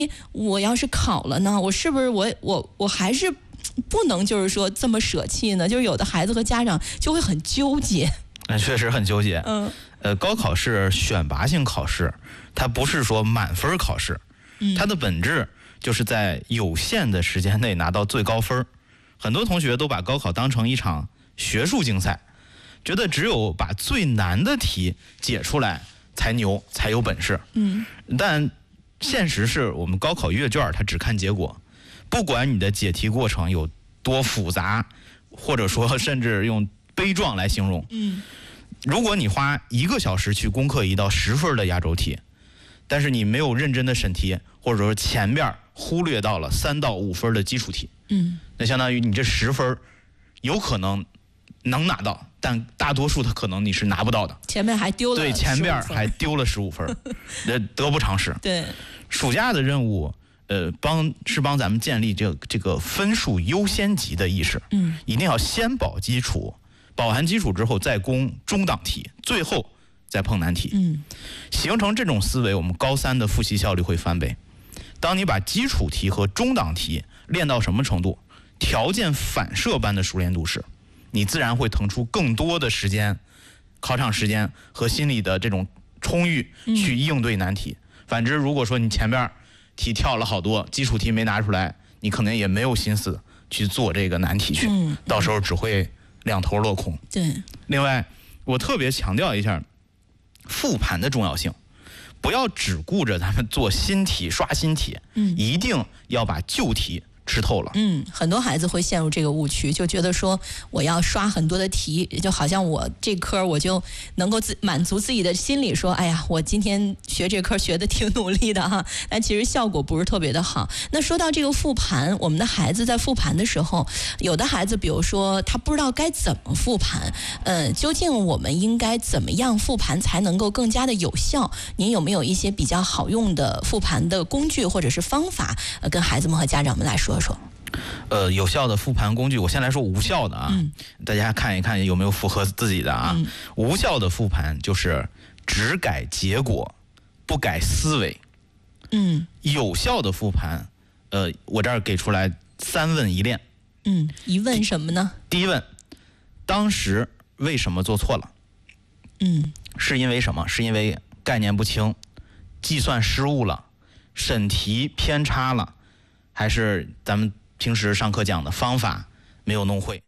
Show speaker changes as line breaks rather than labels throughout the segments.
我要是考了呢，我是不是我还是不能就是说这么舍弃呢？就是有的孩子和家长就会很纠结。
确实很纠结。高考是选拔性考试，它不是说满分考试，它的本质就是在有限的时间内拿到最高分。很多同学都把高考当成一场学术竞赛，觉得只有把最难的题解出来才牛，才有本事。但现实是我们高考阅卷它只看结果，不管你的解题过程有多复杂，或者说甚至用悲壮来形容。如果你花1个小时去攻克1到10分的压轴题，但是你没有认真的审题，或者说前面忽略到了3到5分的基础题，那相当于你这10分有可能能拿到，但大多数的可能你是拿不到的。
前面还丢了15分，
对，前面还丢了15分，得不偿失。
对，
暑假的任务，帮咱们建立这个分数优先级的意识。一定要先保基础，保完基础之后再攻中档题，最后再碰难题。形成这种思维，我们高3的复习效率会翻倍。当你把基础题和中档题练到什么程度，条件反射般的熟练度时，你自然会腾出更多的时间，考场时间和心理的这种充裕去应对难题。反之，如果说你前边题跳了好多，基础题没拿出来，你可能也没有心思去做这个难题去，到时候只会两头落空。
对。
另外，我特别强调一下复盘的重要性，不要只顾着咱们做新题、刷新题，一定要把旧题吃透了。
很多孩子会陷入这个误区，就觉得说我要刷很多的题，就好像我这科我就能够满足自己的心理，说哎呀，我今天学这科学的挺努力的哈，但其实效果不是特别的好。那说到这个复盘，我们的孩子在复盘的时候，有的孩子比如说他不知道该怎么复盘，究竟我们应该怎么样复盘才能够更加的有效？您有没有一些比较好用的复盘的工具或者是方法，跟孩子们和家长们来说？
有效的复盘工具，我先来说无效的啊，大家看一看有没有符合自己的啊。无效的复盘就是只改结果，不改思维。有效的复盘，我这儿给出来3问1练。
一问什么呢？
第一问，当时为什么做错了？是因为什么？是因为概念不清，计算失误了，审题偏差了，还是咱们平时上课讲的方法没有弄会？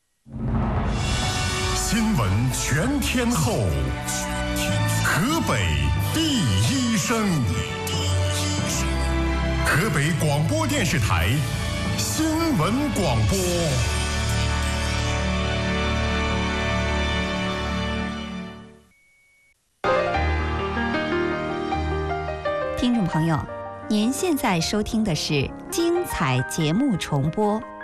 新闻全天候，河北第一声，河北广播电视台新闻广播。
听众朋友，您现在收听的是精彩节目重播。